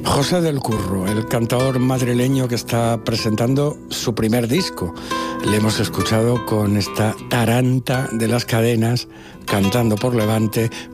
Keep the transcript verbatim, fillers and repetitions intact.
José del Curro, el cantador madrileño que está presentando su primer disco. Le hemos escuchado con esta Taranta de las Cadenas, cantando por Levante,